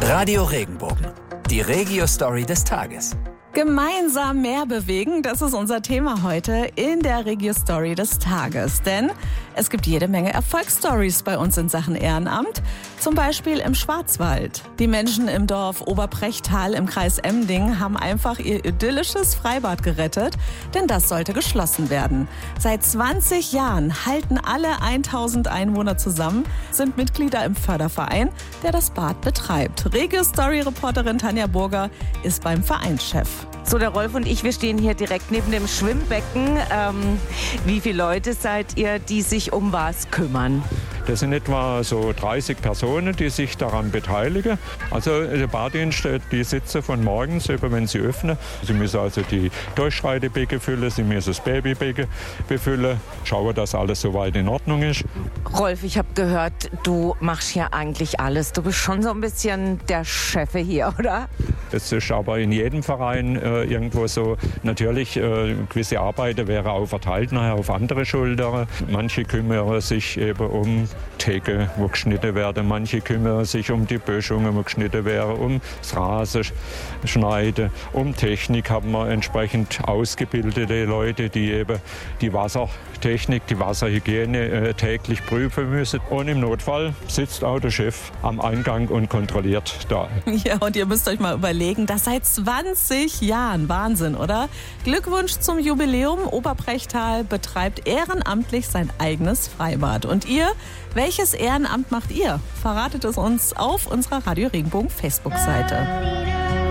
Radio Regenbogen, die Regio-Story des Tages. Gemeinsam mehr bewegen, das ist unser Thema heute in der Regio-Story des Tages. Denn es gibt jede Menge Erfolgsstories bei uns in Sachen Ehrenamt. Zum Beispiel im Schwarzwald. Die Menschen im Dorf Oberprechtal im Kreis Emding haben einfach ihr idyllisches Freibad gerettet, denn das sollte geschlossen werden. Seit 20 Jahren halten alle 1000 Einwohner zusammen, sind Mitglieder im Förderverein, der das Bad betreibt. Regio-Story-Reporterin Tanja Burger ist beim Vereinschef. So, der Rolf und ich, wir stehen hier direkt neben dem Schwimmbecken. Wie viele Leute seid ihr, die sich um was kümmern? Das sind etwa so 30 Personen, die sich daran beteiligen. Also der Baddienst, die sitzen von morgens, wenn sie öffnen. Sie müssen also die Durchschreidebecken füllen, sie müssen das Babybecken befüllen, schauen, dass alles soweit in Ordnung ist. Rolf, ich habe gehört, du machst hier eigentlich alles. Du bist schon so ein bisschen der Chef hier, oder? Das ist aber in jedem Verein irgendwo so. Natürlich, gewisse Arbeiten wären auch verteilt nachher auf andere Schultern. Manche kümmern sich eben um Theke, wo geschnitten werden. Manche kümmern sich um die Böschungen, wo geschnitten werden, um das Rasenschneiden, um Technik haben wir entsprechend ausgebildete Leute, die eben die Wassertechnik, die Wasserhygiene täglich prüfen müssen. Und im Notfall sitzt auch der Chef am Eingang und kontrolliert da. Ja, und ihr müsst euch mal überlegen, das seit 20 Jahren. Wahnsinn, oder? Glückwunsch zum Jubiläum. Oberprechtal betreibt ehrenamtlich sein eigenes Freibad. Und ihr? Welches Ehrenamt macht ihr? Verratet es uns auf unserer Radio Regenbogen Facebook-Seite.